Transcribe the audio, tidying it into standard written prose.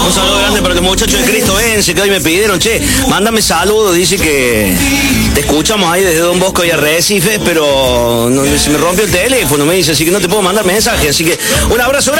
Un saludo grande para los muchachos de Cristo Vence, que hoy me pidieron, che, mándame saludos, dice que te escuchamos ahí desde Don Bosco y Arrecife, pero no, se me rompió el teléfono, me dice, así que no te puedo mandar mensaje, así que un abrazo grande.